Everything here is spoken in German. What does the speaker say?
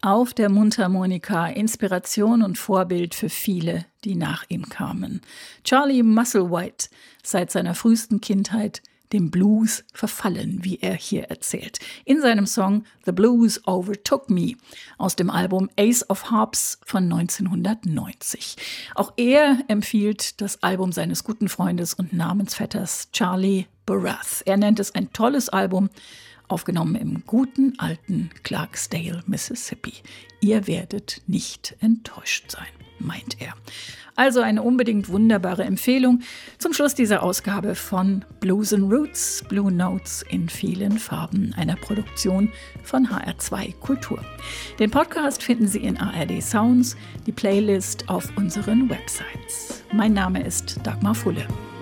auf der Mundharmonika, Inspiration und Vorbild für viele, die nach ihm kamen. Charlie Musselwhite, seit seiner frühesten Kindheit dem Blues verfallen, wie er hier erzählt. In seinem Song The Blues Overtook Me aus dem Album Ace of Harps von 1990. Auch er empfiehlt das Album seines guten Freundes und Namensvetters Charlie Barath. Er nennt es ein tolles Album, aufgenommen im guten alten Clarksdale, Mississippi. Ihr werdet nicht enttäuscht sein, meint er. Also eine unbedingt wunderbare Empfehlung zum Schluss dieser Ausgabe von Blues and Roots, Blue Notes in vielen Farben, einer Produktion von HR2 Kultur. Den Podcast finden Sie in ARD Sounds, die Playlist auf unseren Websites. Mein Name ist Dagmar Fulle.